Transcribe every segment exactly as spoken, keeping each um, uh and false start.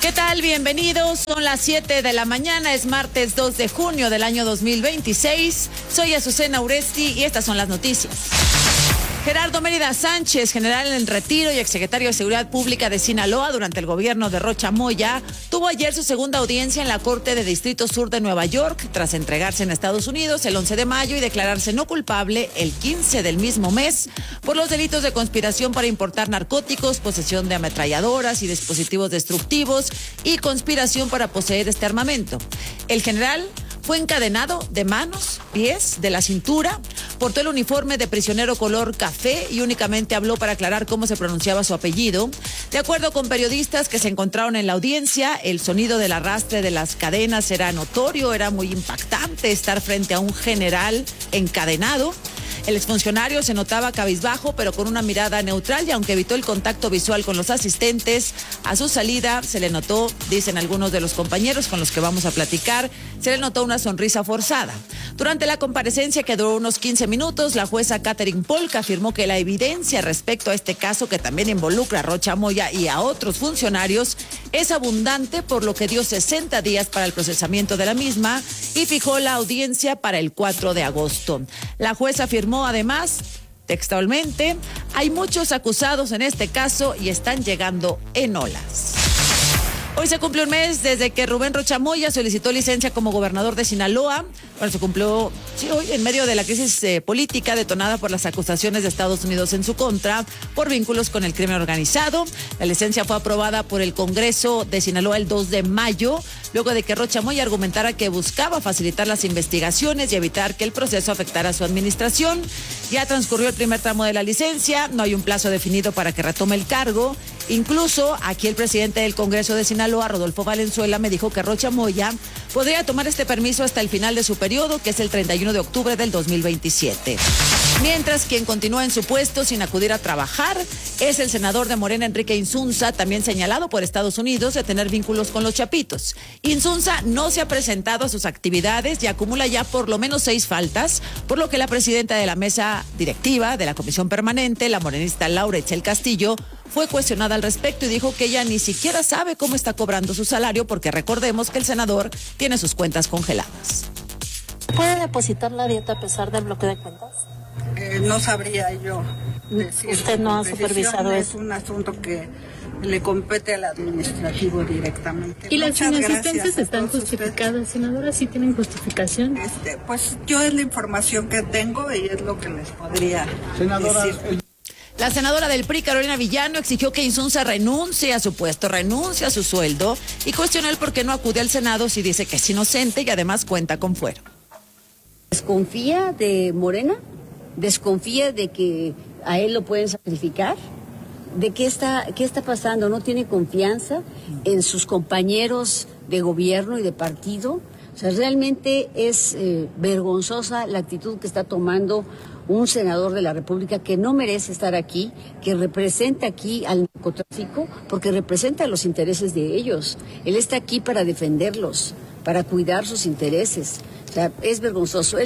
¿Qué tal? Bienvenidos. Son las siete de la mañana, es martes dos de junio del año dos mil veintiséis. Soy Azucena Uresti y estas son las noticias. Gerardo Mérida Sánchez, general en retiro y exsecretario de Seguridad Pública de Sinaloa durante el gobierno de Rocha Moya, tuvo ayer su segunda audiencia en la Corte de Distrito Sur de Nueva York, tras entregarse en Estados Unidos el once de mayo y declararse no culpable el quince del mismo mes por los delitos de conspiración para importar narcóticos, posesión de ametralladoras y dispositivos destructivos y conspiración para poseer este armamento. El general fue encadenado de manos, pies, de la cintura, portó el uniforme de prisionero color café y únicamente habló para aclarar cómo se pronunciaba su apellido. De acuerdo con periodistas que se encontraron en la audiencia, el sonido del arrastre de las cadenas era notorio, era muy impactante estar frente a un general encadenado. El exfuncionario se notaba cabizbajo, pero con una mirada neutral, y aunque evitó el contacto visual con los asistentes, a su salida se le notó, dicen algunos de los compañeros con los que vamos a platicar, se le notó una sonrisa forzada. Durante la comparecencia, que duró unos quince minutos, la jueza Catherine Polk afirmó que la evidencia respecto a este caso, que también involucra a Rocha Moya y a otros funcionarios, es abundante, por lo que dio sesenta días para el procesamiento de la misma y fijó la audiencia para el cuatro de agosto. La jueza afirmó además, textualmente, hay muchos acusados en este caso y están llegando en olas. Hoy se cumplió un mes desde que Rubén Rocha Moya solicitó licencia como gobernador de Sinaloa. Bueno, se cumplió sí, hoy en medio de la crisis eh, política detonada por las acusaciones de Estados Unidos en su contra por vínculos con el crimen organizado. La licencia fue aprobada por el Congreso de Sinaloa el dos de mayo, luego de que Rocha Moya argumentara que buscaba facilitar las investigaciones y evitar que el proceso afectara a su administración. Ya transcurrió el primer tramo de la licencia, no hay un plazo definido para que retome el cargo. Incluso aquí el presidente del Congreso de Sinaloa, Rodolfo Valenzuela, me dijo que Rocha Moya podría tomar este permiso hasta el final de su periodo, que es el treinta y uno de octubre del dos mil veintisiete. Mientras, quien continúa en su puesto sin acudir a trabajar es el senador de Morena, Enrique Insunza, también señalado por Estados Unidos de tener vínculos con los Chapitos. Insunza no se ha presentado a sus actividades y acumula ya por lo menos seis faltas, por lo que la presidenta de la mesa directiva de la Comisión Permanente, la morenista Laura Etchel Castillo, fue cuestionada al respecto y dijo que ella ni siquiera sabe cómo está cobrando su salario, porque recordemos que el senador tiene sus cuentas congeladas. ¿Puede depositar la dieta a pesar del bloqueo de cuentas? Eh, no sabría yo decir. ¿Usted no ha supervisado eso? Es eso? un asunto que le compete al administrativo directamente. ¿Y las Muchas inasistencias están justificadas, ustedes. Senadora? ¿Sí tienen justificación? Este, pues yo es la información que tengo y es lo que les podría Senadora, decir. El... La senadora del P R I, Carolina Villano, exigió que Insunza renuncie a su puesto, renuncie a su sueldo y cuestionó el por qué no acude al Senado si dice que es inocente y además cuenta con fuero. ¿Desconfía de Morena? ¿Desconfía de que a él lo pueden sacrificar? ¿De qué está, qué está pasando? ¿No tiene confianza en sus compañeros de gobierno y de partido? O sea, realmente es eh, vergonzosa la actitud que está tomando un senador de la República que no merece estar aquí, que representa aquí al narcotráfico, porque representa los intereses de ellos. Él está aquí para defenderlos, para cuidar sus intereses. O sea, es vergonzoso.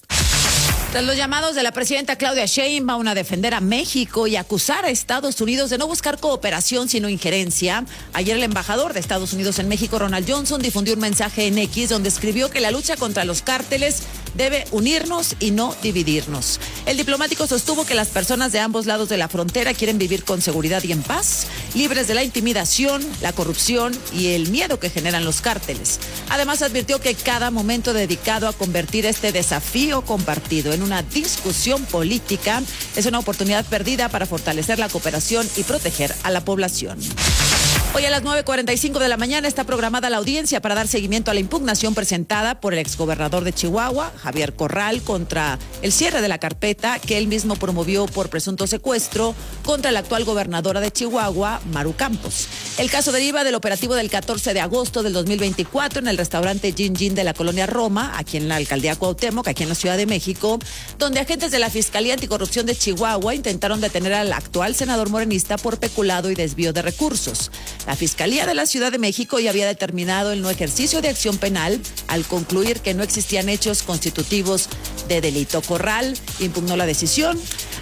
Tras los llamados de la presidenta Claudia Sheinbaum a defender a México y acusar a Estados Unidos de no buscar cooperación sino injerencia, ayer el embajador de Estados Unidos en México, Ronald Johnson, difundió un mensaje en X donde escribió que la lucha contra los cárteles debe unirnos y no dividirnos. El diplomático sostuvo que las personas de ambos lados de la frontera quieren vivir con seguridad y en paz, libres de la intimidación, la corrupción y el miedo que generan los cárteles. Además, advirtió que cada momento dedicado a convertir este desafío compartido en una discusión política es una oportunidad perdida para fortalecer la cooperación y proteger a la población. Hoy a las nueve cuarenta y cinco de la mañana está programada la audiencia para dar seguimiento a la impugnación presentada por el exgobernador de Chihuahua, Javier Corral, contra el cierre de la carpeta que él mismo promovió por presunto secuestro contra la actual gobernadora de Chihuahua, Maru Campos. El caso deriva del operativo del catorce de agosto del dos mil veinticuatro en el restaurante Gin Gin de la colonia Roma, aquí en la alcaldía Cuauhtémoc, aquí en la Ciudad de México, donde agentes de la Fiscalía Anticorrupción de Chihuahua intentaron detener al actual senador morenista por peculado y desvío de recursos. La Fiscalía de la Ciudad de México ya había determinado el no ejercicio de acción penal al concluir que no existían hechos constitutivos de delito. Corral impugnó la decisión.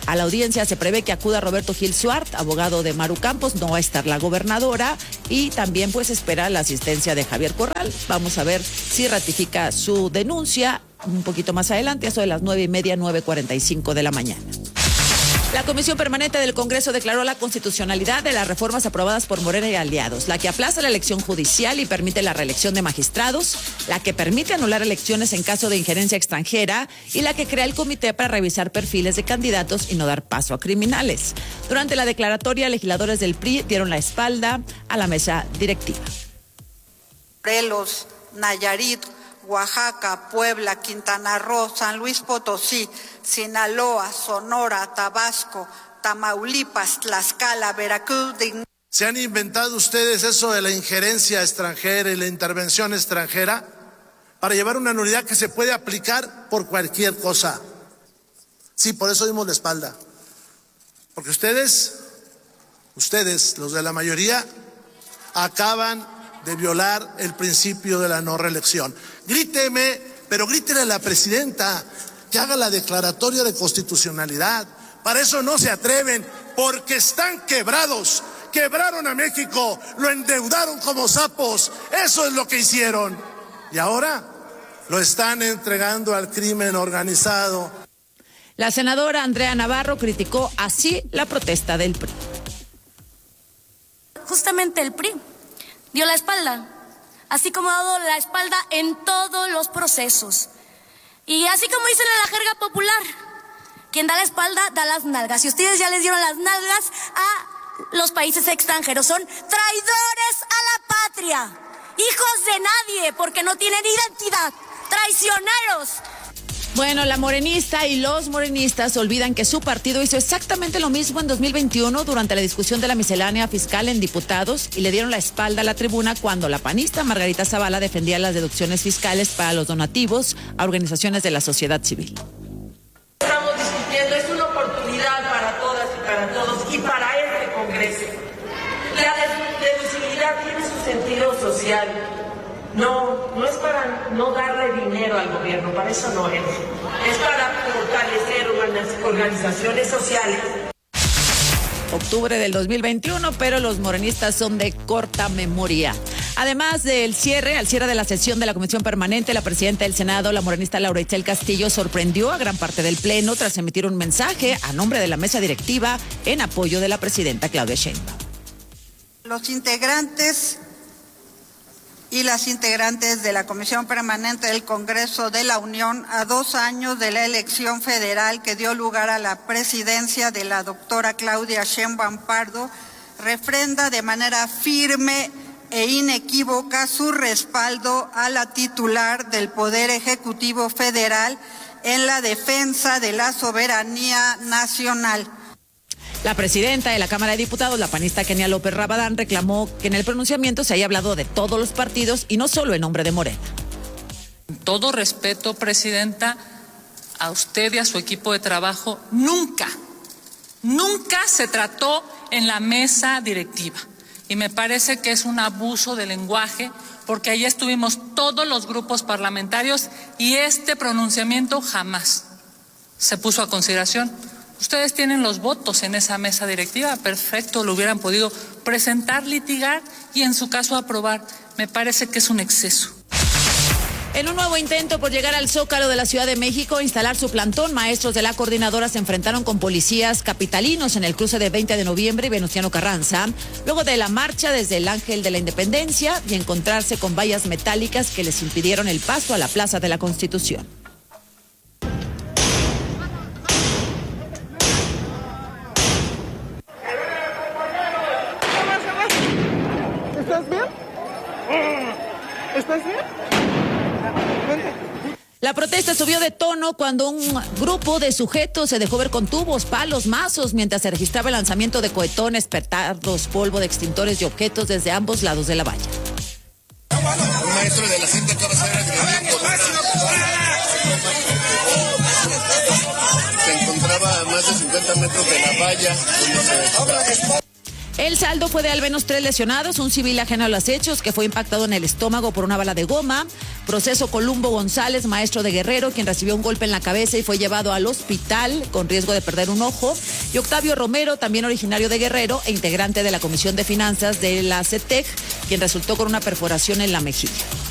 A la audiencia se prevé que acuda Roberto Gil Suart, abogado de Maru Campos, no va a estar la gobernadora, y también pues espera la asistencia de Javier Corral. Vamos a ver si ratifica su denuncia un poquito más adelante, eso de las nueve y media, nueve cuarenta y cinco de la mañana. La Comisión Permanente del Congreso declaró la constitucionalidad de las reformas aprobadas por Morena y aliados, la que aplaza la elección judicial y permite la reelección de magistrados, la que permite anular elecciones en caso de injerencia extranjera y la que crea el comité para revisar perfiles de candidatos y no dar paso a criminales. Durante la declaratoria, legisladores del P R I dieron la espalda a la mesa directiva. Morelos, Nayarit, Oaxaca, Puebla, Quintana Roo, San Luis Potosí, Sinaloa, Sonora, Tabasco, Tamaulipas, Tlaxcala, Veracruz. ¿Se han inventado ustedes eso de la injerencia extranjera y la intervención extranjera para llevar una nulidad que se puede aplicar por cualquier cosa? Sí, por eso dimos la espalda. Porque ustedes, ustedes, los de la mayoría, acaban de violar el principio de la no reelección. Gríteme, pero grítele a la presidenta que haga la declaratoria de constitucionalidad. Para eso no se atreven, porque están quebrados. Quebraron a México, lo endeudaron como sapos. Eso es lo que hicieron. Y ahora lo están entregando al crimen organizado. La senadora Andrea Navarro criticó así la protesta del P R I. Justamente el P R I dio la espalda, así como ha dado la espalda en todos los procesos. Y así como dicen en la jerga popular, quien da la espalda da las nalgas. Y ustedes ya les dieron las nalgas a los países extranjeros. Son traidores a la patria, hijos de nadie, porque no tienen identidad, traicioneros. Bueno, la morenista y los morenistas olvidan que su partido hizo exactamente lo mismo en dos mil veintiuno durante la discusión de la miscelánea fiscal en diputados y le dieron la espalda a la tribuna cuando la panista Margarita Zavala defendía las deducciones fiscales para los donativos a organizaciones de la sociedad civil. Estamos discutiendo, es una oportunidad para todas y para todos y para este Congreso. La deducibilidad tiene su sentido social. No, no es para no darle dinero al gobierno, para eso no es. Es para fortalecer organizaciones sociales. Octubre del dos mil veintiuno, pero los morenistas son de corta memoria. Además del cierre, al cierre de la sesión de la Comisión Permanente, la presidenta del Senado, la morenista Laura Itzel Castillo, sorprendió a gran parte del Pleno tras emitir un mensaje a nombre de la mesa directiva en apoyo de la presidenta Claudia Sheinbaum. Los integrantes y las integrantes de la Comisión Permanente del Congreso de la Unión a dos años de la elección federal que dio lugar a la presidencia de la doctora Claudia Sheinbaum Pardo, refrenda de manera firme e inequívoca su respaldo a la titular del Poder Ejecutivo Federal en la defensa de la soberanía nacional. La presidenta de la Cámara de Diputados, la panista Kenia López Rabadán, reclamó que en el pronunciamiento se haya hablado de todos los partidos y no solo en nombre de Morena. Con todo respeto, presidenta, a usted y a su equipo de trabajo, nunca, nunca se trató en la mesa directiva. Y me parece que es un abuso de lenguaje, porque ahí estuvimos todos los grupos parlamentarios y este pronunciamiento jamás se puso a consideración. Ustedes tienen los votos en esa mesa directiva, perfecto, lo hubieran podido presentar, litigar y en su caso aprobar. Me parece que es un exceso. En un nuevo intento por llegar al Zócalo de la Ciudad de México e instalar su plantón, maestros de la coordinadora se enfrentaron con policías capitalinos en el cruce de veinte de noviembre y Venustiano Carranza, luego de la marcha desde el Ángel de la Independencia y encontrarse con vallas metálicas que les impidieron el paso a la Plaza de la Constitución. ¿Estás bien? ¿Estás bien? La protesta subió de tono cuando un grupo de sujetos se dejó ver con tubos, palos, mazos, mientras se registraba el lanzamiento de cohetones, petardos, polvo de extintores y objetos desde ambos lados de la valla. Un maestro de la cinta acaba de ser agredido. Se encontraba a más de cincuenta metros de la valla. El saldo fue de al menos tres lesionados, un civil ajeno a los hechos que fue impactado en el estómago por una bala de goma, Proceso Columbo González, maestro de Guerrero, quien recibió un golpe en la cabeza y fue llevado al hospital con riesgo de perder un ojo, y Octavio Romero, también originario de Guerrero e integrante de la Comisión de Finanzas de la C E T E C, quien resultó con una perforación en la mejilla.